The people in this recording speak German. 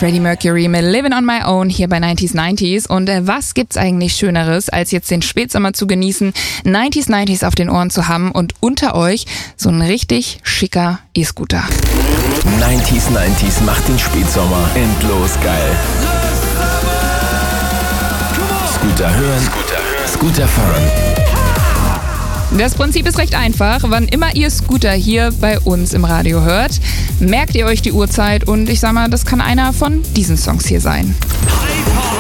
Freddie Mercury mit Living on My Own hier bei 90s. Und was gibt's eigentlich Schöneres, als jetzt den Spätsommer zu genießen, 90s auf den Ohren zu haben und unter euch so ein richtig schicker E-Scooter. 90s macht den Spätsommer endlos geil. Scooter hören, Scooter fahren. Das Prinzip ist recht einfach. Wann immer ihr Scooter hier bei uns im Radio hört, merkt ihr euch die Uhrzeit und ich sag mal, das kann einer von diesen Songs hier sein. Hyper!